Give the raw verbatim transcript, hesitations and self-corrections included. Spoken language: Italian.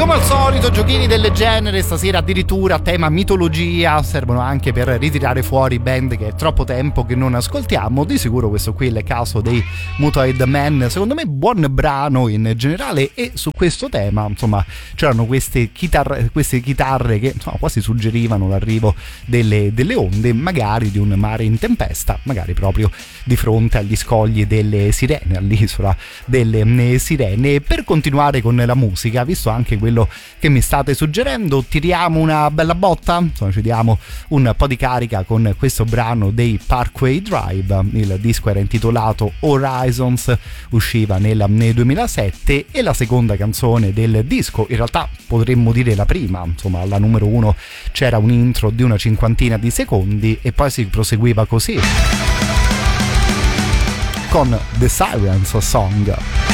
Come al solito, giochini del genere, stasera addirittura a tema mitologia, servono anche per ritirare fuori band che è troppo tempo che non ascoltiamo. Di sicuro questo qui è il caso dei Mutanoid Man, secondo me buon brano in generale, e su questo tema insomma c'erano queste chitarre, queste chitarre che insomma quasi suggerivano l'arrivo delle, delle onde, magari di un mare in tempesta, magari proprio di fronte agli scogli delle Sirene, all'isola delle Sirene. Per continuare con la musica, visto anche quello che mi state suggerendo, tiriamo una bella botta, insomma ci diamo un po' di carica con questo brano dei Parkway Drive. Il disco era intitolato Horizons, usciva nel, nel duemilasette, e la seconda canzone del disco, in realtà potremmo dire la prima, insomma alla numero uno c'era un intro di una cinquantina di secondi e poi si proseguiva così con The Sirens Song.